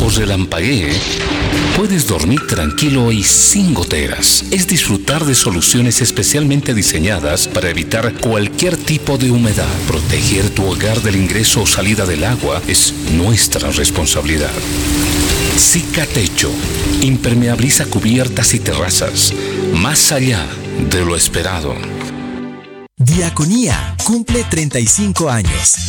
o relampaguee, puedes dormir tranquilo y sin goteras. Es disfrutar de soluciones especialmente diseñadas para evitar cualquier tipo de humedad. Proteger tu hogar del ingreso o salida del agua es nuestra responsabilidad. Cicatecho impermeabiliza cubiertas y terrazas, más allá de lo esperado. Diaconía cumple 35 años.